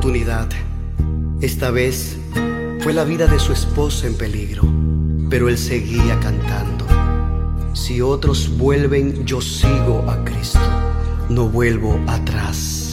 oportunidad. Esta vez fue la vida de su esposa en peligro, pero él seguía cantando. Si otros vuelven, yo sigo a Cristo, no vuelvo atrás.